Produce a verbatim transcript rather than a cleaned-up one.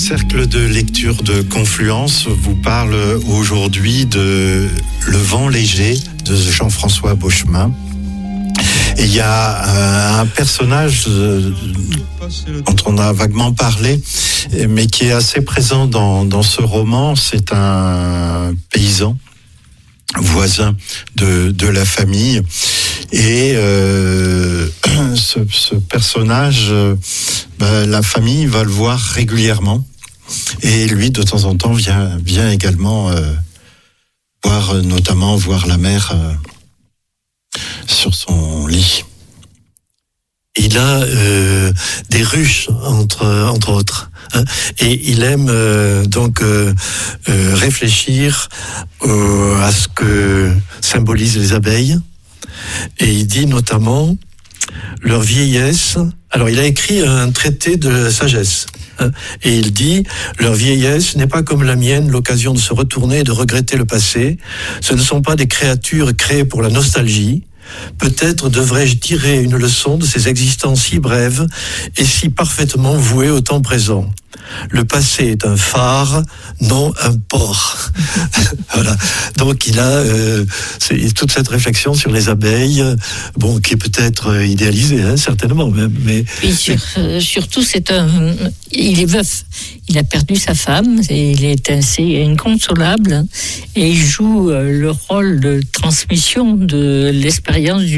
cercle de lecture de Confluence vous parle aujourd'hui de Le vent léger de Jean-François Beauchemin. Et il y a un personnage dont on a vaguement parlé, mais qui est assez présent dans, dans ce roman. C'est un paysan voisin de, de la famille. Et euh, ce, ce personnage, euh, ben, la famille va le voir régulièrement. Et lui, de temps en temps, vient, vient également euh, voir, notamment voir la mère euh, sur son lit. Il a euh, des ruches, entre, entre autres. Hein, et il aime euh, donc euh, euh, réfléchir euh, à ce que symbolisent les abeilles. Et il dit notamment leur vieillesse. Alors, il a écrit un traité de sagesse. Hein, et il dit leur vieillesse n'est pas comme la mienne, l'occasion de se retourner et de regretter le passé. Ce ne sont pas des créatures créées pour la nostalgie. Peut-être devrais-je tirer une leçon de ces existences si brèves et si parfaitement vouées au temps présent. Le passé est un phare, non un port. Voilà. Donc il a euh, c'est, toute cette réflexion sur les abeilles, bon, qui est peut-être euh, idéalisée, hein, certainement même. Mais et sur, euh, surtout, c'est un, il est veuf. Il a perdu sa femme, et il est assez inconsolable, et il joue euh, le rôle de transmission de l'expérience du